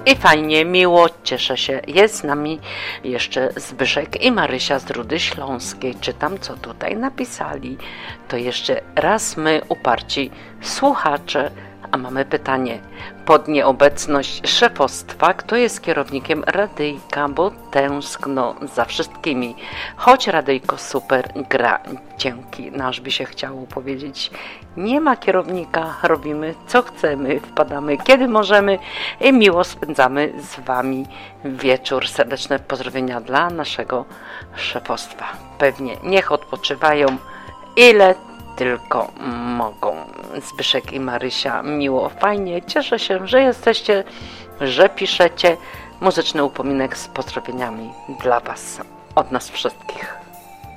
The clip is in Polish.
I fajnie, miło, cieszę się. Jest z nami jeszcze Zbyszek i Marysia z Rudy Śląskiej. Czytam, co tutaj napisali. To jeszcze raz my, uparci słuchacze, a mamy pytanie. Pod nieobecność szefostwa, kto jest kierownikiem radyjka, bo tęskno za wszystkimi. Choć radyjko super gra, dzięki. Nasz by się chciało powiedzieć. Nie ma kierownika, robimy co chcemy, wpadamy kiedy możemy i miło spędzamy z Wami wieczór. Serdeczne pozdrowienia dla naszego szefostwa. Pewnie niech odpoczywają ile tylko mogą. Zbyszek i Marysia, miło, fajnie, cieszę się, że jesteście, że piszecie. Muzyczny upominek z pozdrowieniami dla Was, od nas wszystkich.